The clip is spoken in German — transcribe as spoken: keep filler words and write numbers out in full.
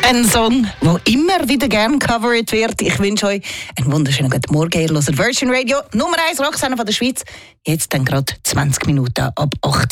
Ein Song, der immer wieder gern covered wird. Ich wünsche euch einen wunderschönen guten Morgen. Ihr hört Virgin Radio, Nummer eins Rockzone von der Schweiz. Jetzt dann gerade zwanzig Minuten ab acht.